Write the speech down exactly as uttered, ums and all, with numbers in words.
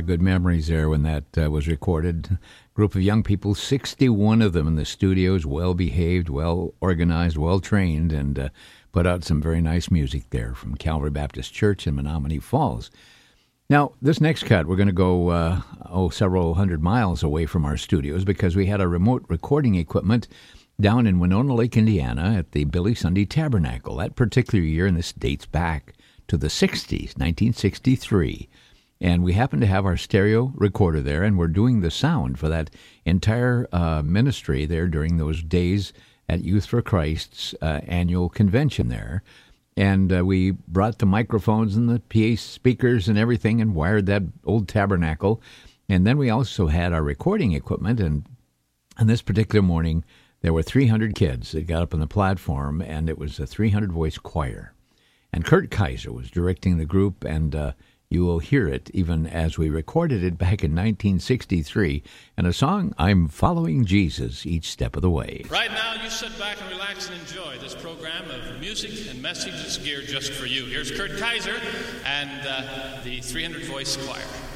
of good memories there when that uh, was recorded. Group of young people, sixty-one of them in the studios, well behaved, well organized, well trained, and uh, put out some very nice music there from Calvary Baptist Church in Menominee Falls. Now, this next cut, we're going to go uh, oh several hundred miles away from our studios because we had our remote recording equipment down in Winona Lake, Indiana, at the Billy Sunday Tabernacle. That particular year, and this dates back to the sixties, nineteen sixty-three. And we happen to have our stereo recorder there, and we're doing the sound for that entire uh, ministry there during those days at Youth for Christ's uh, annual convention there. And uh, we brought the microphones and the P A speakers and everything and wired that old tabernacle. And then we also had our recording equipment. And on this particular morning, there were three hundred kids that got up on the platform, and it was a three hundred voice choir. And Kurt Kaiser was directing the group, and uh, you will hear it even as we recorded it back in nineteen sixty-three, and a song, I'm Following Jesus Each Step of the Way. Right now, you sit back and relax and enjoy this program of music and messages geared just for you. Here's Kurt Kaiser and uh, the three hundred voice choir.